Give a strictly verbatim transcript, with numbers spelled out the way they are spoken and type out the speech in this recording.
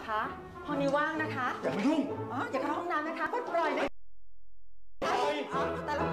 คะห้องนี้ว่างนะคะอย่ามายุ่งอ๋ออย่าเข้าห้องน้ำนะคะปลดปล่อยไหม